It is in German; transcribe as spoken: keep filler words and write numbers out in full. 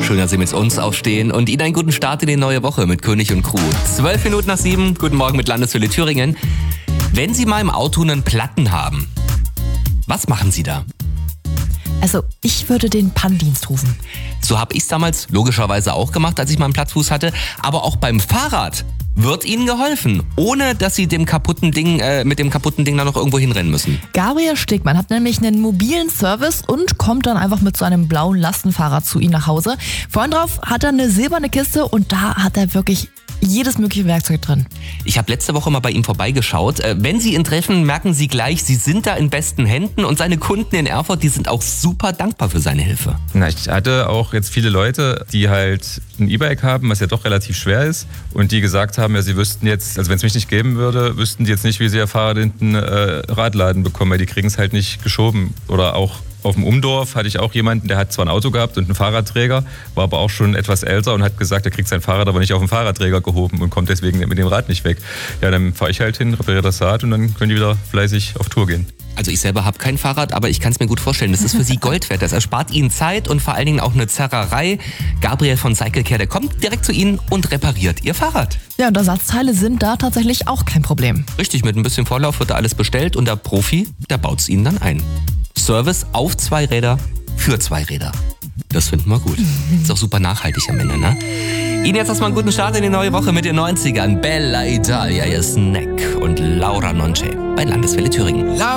Schön, dass Sie mit uns aufstehen und Ihnen einen guten Start in die neue Woche mit König und Crew. Zwölf Minuten nach sieben, guten Morgen mit Landeswelle Thüringen. Wenn Sie mal im Auto einen Platten haben, was machen Sie da? Also ich würde den Pannendienst rufen. So habe ich es damals logischerweise auch gemacht, als ich mal einen Plattfuß hatte. Aber auch beim Fahrrad wird Ihnen geholfen, ohne dass Sie dem kaputten Ding, äh, mit dem kaputten Ding da noch irgendwo hinrennen müssen. Gabriel Stegmann hat nämlich einen mobilen Service und kommt dann einfach mit so einem blauen Lastenfahrrad zu Ihnen nach Hause. Vorhin drauf hat er eine silberne Kiste und da hat er wirklich jedes mögliche Werkzeug drin. Ich habe letzte Woche mal bei ihm vorbeigeschaut. Wenn Sie ihn treffen, merken Sie gleich, Sie sind da in besten Händen und seine Kunden in Erfurt, die sind auch super dankbar für seine Hilfe. Na, ich hatte auch jetzt viele Leute, die halt ein E-Bike haben, was ja doch relativ schwer ist und die gesagt haben, ja, sie wüssten jetzt, also wenn es mich nicht geben würde, wüssten die jetzt nicht, wie sie ihr Fahrrad hinten äh, Radladen bekommen, weil die kriegen es halt nicht geschoben. Oder auch auf dem Umdorf hatte ich auch jemanden, der hat zwar ein Auto gehabt und einen Fahrradträger, war aber auch schon etwas älter und hat gesagt, er kriegt sein Fahrrad aber nicht auf den Fahrradträger gehoben und kommt deswegen mit dem Rad nicht weg. Ja, dann fahre ich halt hin, repariere das Rad und dann können die wieder fleißig auf Tour gehen. Also ich selber habe kein Fahrrad, aber ich kann es mir gut vorstellen, das ist für Sie Gold wert. Das erspart Ihnen Zeit und vor allen Dingen auch eine Zerrerei. Gabriel von Cyclecare, der kommt direkt zu Ihnen und repariert Ihr Fahrrad. Ja, und Ersatzteile sind da tatsächlich auch kein Problem. Richtig, mit ein bisschen Vorlauf wird da alles bestellt und der Profi, der baut es Ihnen dann ein. Service auf zwei Räder für zwei Räder. Das finden wir gut. Ist auch super nachhaltig am Ende, ne? Ihnen jetzt erstmal einen guten Start in die neue Woche mit den neunzigern. Bella Italia, ihr Snack und Laura Nonce bei Landeswelle Thüringen.